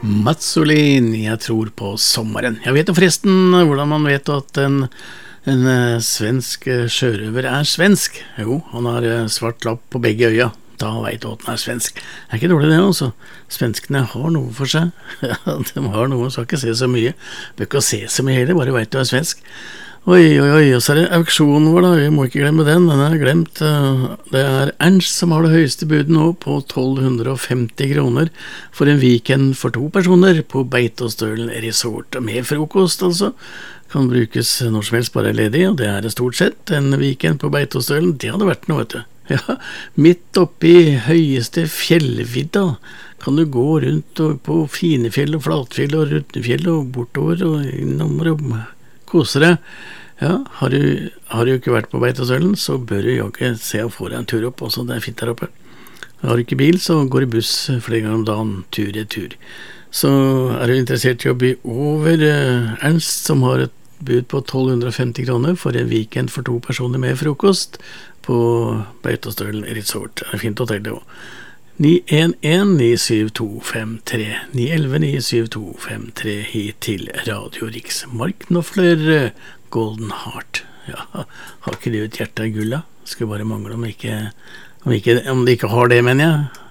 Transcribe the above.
Mazzolin, jeg tror på sommeren. Jeg vet jo forresten hvordan man vet at en svensk sjørøver svensk. Jo, han har svart lapp på begge øya. Da vet du at han svensk. Ikke dårlig det altså. Svenskene har noe for seg. Ja, de har noe, så ikke se så mye. Bør ikke se så mye heller, bare vet du svensk. Oi, og så det auksjonen vår da, vi må ikke glemme den glemt. Det Ernst som har det høyeste budet nå på 1250 kroner for en weekend for 2 personer på Beitostølen Resort med frokost altså. Kan brukes når som helst bare ledig, og det det stort sett. En weekend på Beitostølen, det hadde vært noe, vet du. Ja, midt oppe i høyeste fjellvidda kan du gå rundt på Finefjell og Flatfjell og Rutnefjell og bortover og innom og kose deg. Ja, har du ikke vært på Beitostølen, så bør du jo ikke se og få deg en tur opp, også det fint der oppe. Har du ikke bil, så går det buss flere ganger om dagen, tur. Så du interessert i å by over Ernst, som har et bud på 1250 kroner for en weekend for 2 personer med frokost på Beitostølen Resort. Det fint hotell det også. 911-97253 911-97253 hit til Radio Riks. Mark Knopfler, Golden Heart. Ja, har ikke du et hjerte av gull da? Skulle bare mangle om de ikke har det, mener jeg.